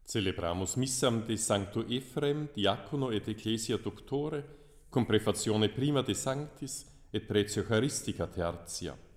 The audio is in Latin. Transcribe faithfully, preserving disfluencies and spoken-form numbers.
Celebramus missam de Sancto Ephrem, diacono et ecclesia doctore, cum prefazione prima de sanctis et pretio charistica tertia.